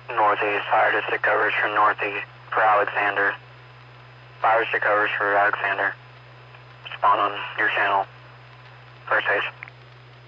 Northeast, fire district covers for northeast for Alexander. Fire district covers for Alexander. Spawn on your channel. First base.